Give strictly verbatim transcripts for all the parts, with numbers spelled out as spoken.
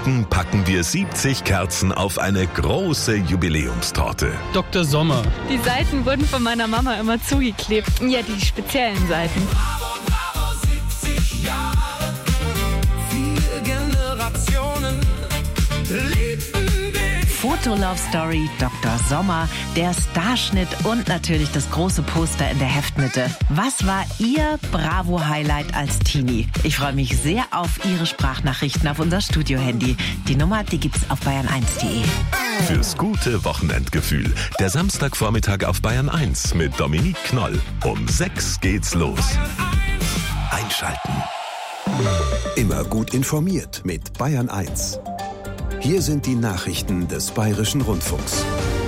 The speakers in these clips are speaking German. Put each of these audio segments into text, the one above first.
Weihnachten packen wir siebzig Kerzen auf eine große Jubiläumstorte. Doktor Sommer. Die Seiten wurden von meiner Mama immer zugeklebt. Ja, die speziellen Seiten. Bravo, bravo, siebzig Jahre. Vier Generationen liebten dich. Foto-Love Story, Doktor Sommer, der Starschnitt und natürlich das große Poster in der Heftmitte. Was war Ihr Bravo-Highlight als Teenie? Ich freue mich sehr auf Ihre Sprachnachrichten auf unser Studio-Handy. Die Nummer, die gibt's auf bayern eins punkt de. Fürs gute Wochenendgefühl. Der Samstagvormittag auf Bayern eins mit Dominique Knoll. Um sechs geht's los. Einschalten. Immer gut informiert mit Bayern eins. Hier sind die Nachrichten des Bayerischen Rundfunks.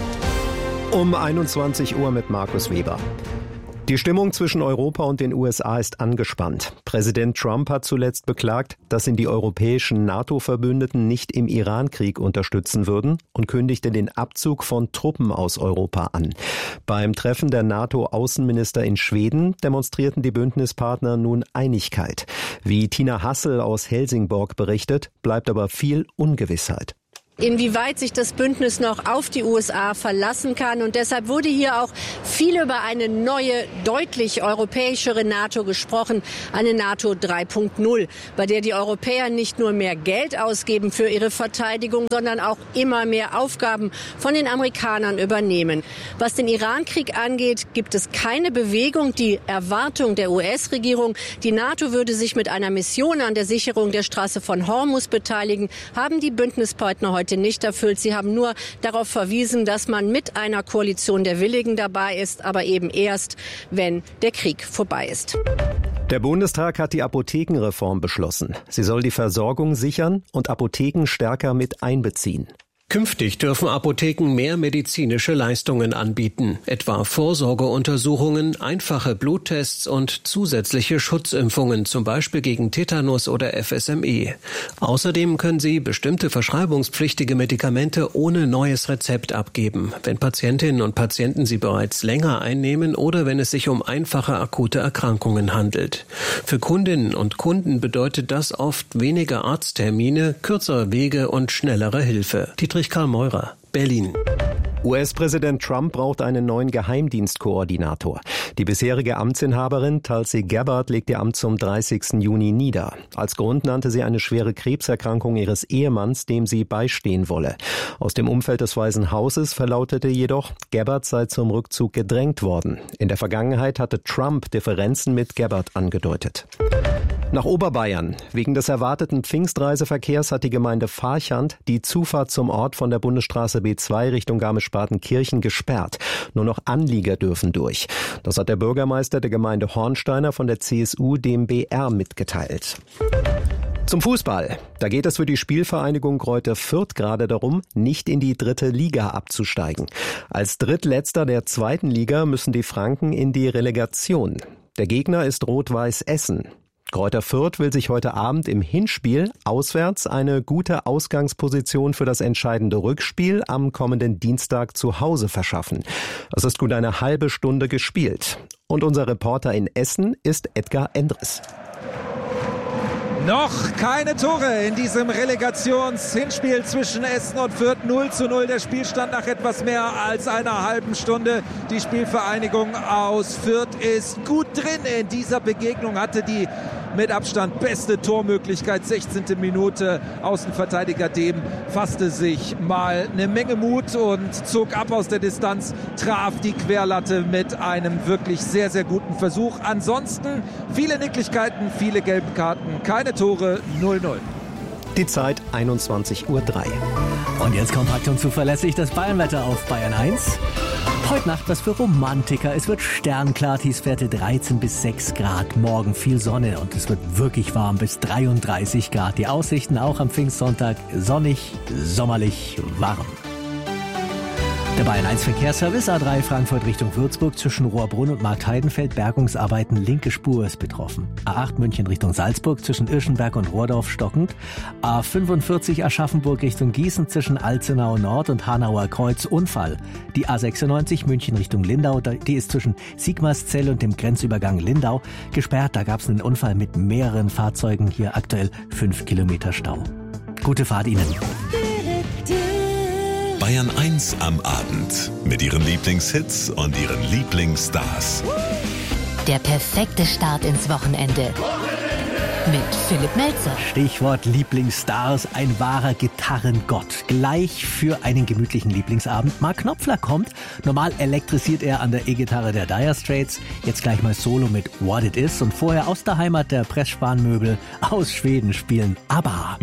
Um einundzwanzig Uhr mit Markus Weber. Die Stimmung zwischen Europa und den U S A ist angespannt. Präsident Trump hat zuletzt beklagt, dass ihn die europäischen NATO-Verbündeten nicht im Iran-Krieg unterstützen würden und kündigte den Abzug von Truppen aus Europa an. Beim Treffen der NATO-Außenminister in Schweden demonstrierten die Bündnispartner nun Einigkeit. Wie Tina Hassel aus Helsingborg berichtet, bleibt aber viel Ungewissheit. Inwieweit sich das Bündnis noch auf die U S A verlassen kann. Und deshalb wurde hier auch viel über eine neue, deutlich europäischere NATO gesprochen, eine NATO drei Punkt null, bei der die Europäer nicht nur mehr Geld ausgeben für ihre Verteidigung, sondern auch immer mehr Aufgaben von den Amerikanern übernehmen. Was den Iran-Krieg angeht, gibt es keine Bewegung. Die Erwartung der U S-Regierung, die NATO würde sich mit einer Mission an der Sicherung der Straße von Hormuz beteiligen, haben die Bündnispartner heute nicht erfüllt. Sie haben nur darauf verwiesen, dass man mit einer Koalition der Willigen dabei ist, aber eben erst, wenn der Krieg vorbei ist. Der Bundestag hat die Apothekenreform beschlossen. Sie soll die Versorgung sichern und Apotheken stärker mit einbeziehen. Künftig dürfen Apotheken mehr medizinische Leistungen anbieten, etwa Vorsorgeuntersuchungen, einfache Bluttests und zusätzliche Schutzimpfungen, zum Beispiel gegen Tetanus oder F S M E. Außerdem können sie bestimmte verschreibungspflichtige Medikamente ohne neues Rezept abgeben, wenn Patientinnen und Patienten sie bereits länger einnehmen oder wenn es sich um einfache akute Erkrankungen handelt. Für Kundinnen und Kunden bedeutet das oft weniger Arzttermine, kürzere Wege und schnellere Hilfe. Die Karl Meurer, Berlin. U S-Präsident Trump braucht einen neuen Geheimdienstkoordinator. Die bisherige Amtsinhaberin Tulsi Gabbard legt ihr Amt zum dreißigsten Juni nieder. Als Grund nannte sie eine schwere Krebserkrankung ihres Ehemanns, dem sie beistehen wolle. Aus dem Umfeld des Weißen Hauses verlautete jedoch, Gabbard sei zum Rückzug gedrängt worden. In der Vergangenheit hatte Trump Differenzen mit Gabbard angedeutet. Nach Oberbayern. Wegen des erwarteten Pfingstreiseverkehrs hat die Gemeinde Farchant die Zufahrt zum Ort von der Bundesstraße B zwei Richtung Garmisch-Partenkirchen gesperrt. Nur noch Anlieger dürfen durch. Das hat der Bürgermeister der Gemeinde Hornsteiner von der C S U dem B R mitgeteilt. Zum Fußball. Da geht es für die Spielvereinigung Greuther Fürth gerade darum, nicht in die dritte Liga abzusteigen. Als Drittletzter der zweiten Liga müssen die Franken in die Relegation. Der Gegner ist Rot-Weiß Essen. Greuther Fürth will sich heute Abend im Hinspiel auswärts eine gute Ausgangsposition für das entscheidende Rückspiel am kommenden Dienstag zu Hause verschaffen. Es ist gut eine halbe Stunde gespielt. Und unser Reporter in Essen ist Edgar Endres. Noch keine Tore in diesem Relegations-Hinspiel zwischen Essen und Fürth. null zu null der Spielstand nach etwas mehr als einer halben Stunde. Die Spielvereinigung aus Fürth ist gut drin in dieser Begegnung, hatte die mit Abstand beste Tormöglichkeit. sechzehnte Minute. Außenverteidiger Dehm fasste sich mal eine Menge Mut und zog ab aus der Distanz, traf die Querlatte mit einem wirklich sehr, sehr guten Versuch. Ansonsten viele Nicklichkeiten, viele gelbe Karten, keine Tore, null null. Die Zeit einundzwanzig Uhr drei. Und jetzt kompakt und zuverlässig das Bayernwetter auf Bayern eins. Heute Nacht was für Romantiker. Es wird sternklar, Tiefstwerte dreizehn bis sechs Grad. Morgen viel Sonne und es wird wirklich warm bis dreiunddreißig Grad. Die Aussichten auch am Pfingstsonntag sonnig, sommerlich, warm. Der Bayern eins Verkehrsservice A drei Frankfurt Richtung Würzburg zwischen Rohrbrunn und Marktheidenfeld. Bergungsarbeiten, linke Spur ist betroffen. A acht München Richtung Salzburg zwischen Irschenberg und Rohrdorf stockend. A fünfundvierzig Aschaffenburg Richtung Gießen zwischen Alzenau Nord und Hanauer Kreuz Unfall. Die A sechsundneunzig München Richtung Lindau, die ist zwischen Sigmarszell und dem Grenzübergang Lindau gesperrt. Da gab es einen Unfall mit mehreren Fahrzeugen. Hier aktuell fünf Kilometer Stau. Gute Fahrt Ihnen. Bayern eins am Abend mit ihren Lieblingshits und ihren Lieblingsstars. Der perfekte Start ins Wochenende. Mit Philipp Melzer. Stichwort Lieblingsstars, ein wahrer Gitarrengott. Gleich für einen gemütlichen Lieblingsabend. Mark Knopfler kommt. Normal elektrisiert er an der E-Gitarre der Dire Straits. Jetzt gleich mal Solo mit What It Is. Und vorher aus der Heimat der Pressspan-Möbel aus Schweden spielen ABBA.